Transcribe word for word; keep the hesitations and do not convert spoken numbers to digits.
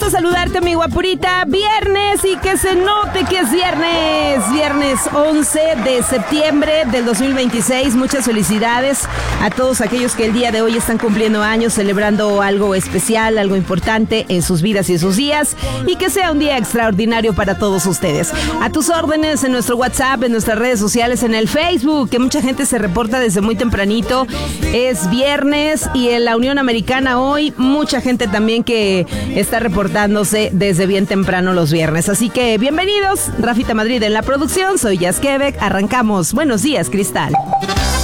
gusto saludarte, mi guapurita. Viernes y que se note que es viernes. Viernes once de septiembre del dos mil veintiséis. Muchas felicidades a todos aquellos que el día de hoy están cumpliendo años, celebrando algo especial, algo importante en sus vidas y en sus días. Y que sea un día extraordinario para todos ustedes. A tus órdenes en nuestro WhatsApp, en nuestras redes sociales, en el Facebook, que mucha gente se reporta desde muy tempranito. Es viernes y en la Unión Americana hoy mucha gente también que está reportándose desde bien temprano los viernes. Así que bienvenidos, Rafita Madrid en la producción, soy Jazz Quebec, arrancamos. Buenos días, Cristal.